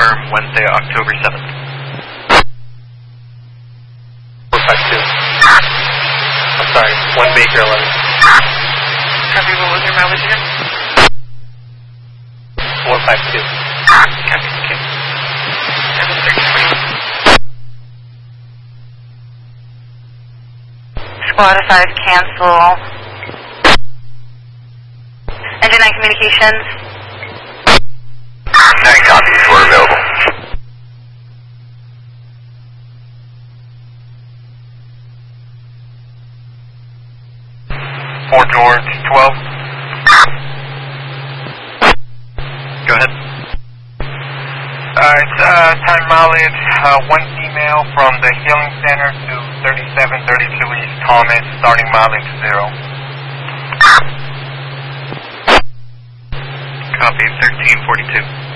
confirm Wednesday, October 7th. 452. I'm sorry, 1 Baker 11. Copy, what was your mileage again? 452. Copy, okay. 730. Squad 5, cancel. Engine 9 communications. 9 copies, we're available. Fort George 12. Go ahead. It's time mileage, 1 email from the Healing Center to 3732 East Thomas, starting mileage 0. Copy, 1342.